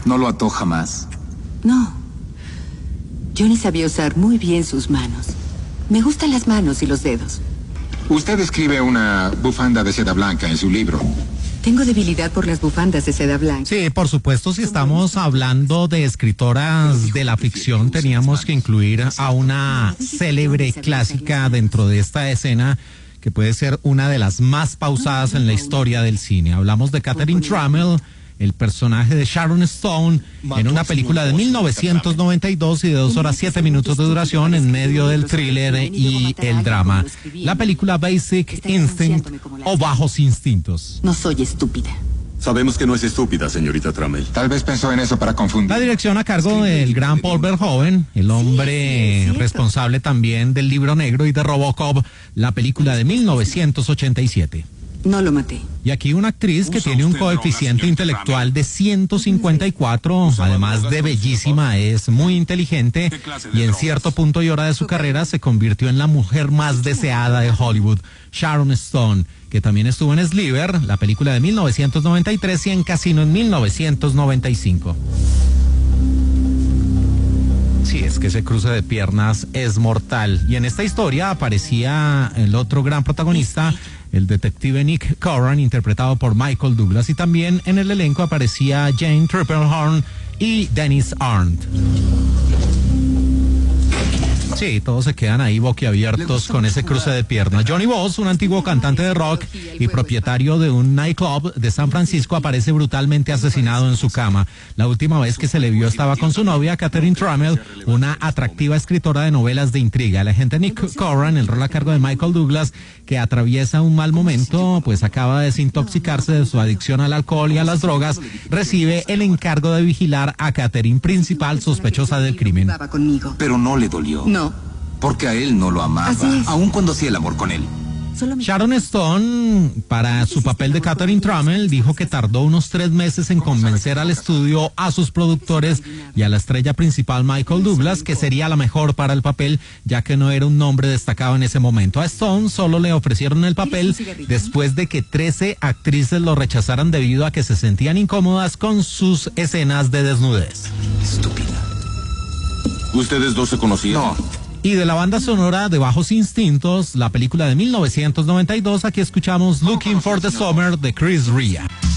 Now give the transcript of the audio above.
¿No lo ató jamás? No. Johnny sabía usar muy bien sus manos. Me gustan las manos y los dedos. Usted escribe una bufanda de seda blanca en su libro. Tengo debilidad por las bufandas de seda blanca. Sí, por supuesto, si estamos hablando de escritoras de la ficción, teníamos que incluir a una célebre clásica dentro de esta escena que puede ser una de las más pausadas en la historia del cine. Hablamos de Catherine Trammell, el personaje de Sharon Stone, en una película de 1992 y de 2 horas 7 minutos de duración en medio del thriller y el drama. La película Basic Instinct o Bajos Instintos. No soy estúpida. Sabemos que no es estúpida, señorita Trammell. Tal vez pensó en eso para confundir. La dirección a cargo del gran Paul Verhoeven, el hombre responsable también del Libro Negro y de Robocop, la película de 1987. No lo maté. Y aquí una actriz que tiene un coeficiente intelectual de 154, además de bellísima, es muy inteligente y en cierto punto y hora de su carrera se convirtió en la mujer más deseada de Hollywood, Sharon Stone, que también estuvo en Sliver, la película de 1993, y en Casino en 1995. Sí, es que ese cruce de piernas es mortal. Y en esta historia aparecía el otro gran protagonista, el detective Nick Corran, interpretado por Michael Douglas, y también en el elenco aparecía Jane Tripplehorn y Dennis Arndt. Sí, todos se quedan ahí boquiabiertos con ese cruce de piernas. Johnny Voss, un antiguo cantante de rock y propietario de un nightclub de San Francisco, aparece brutalmente asesinado en su cama. La última vez que se le vio estaba con su novia, Catherine Trammell, una atractiva escritora de novelas de intriga. El agente Nick Corran, el rol a cargo de Michael Douglas, que atraviesa un mal momento, pues acaba de desintoxicarse de su adicción al alcohol y a las drogas, recibe el encargo de vigilar a Catherine, principal sospechosa del crimen. Pero no le dolió. No. Porque a él no lo amaba, aun cuando hacía el amor con él. Sharon Stone, para su papel de Catherine Trammell, dijo que tardó unos 3 meses en convencer al estudio, a sus productores y a la estrella principal Michael Douglas que sería la mejor para el papel, ya que no era un nombre destacado en ese momento. A Stone solo le ofrecieron el papel después de que 13 actrices lo rechazaran debido a que se sentían incómodas con sus escenas de desnudez. Estúpida. ¿Ustedes dos se conocían? No. Y de la banda sonora de Bajos Instintos, la película de 1992, aquí escuchamos Looking for the Summer de Chris Rea.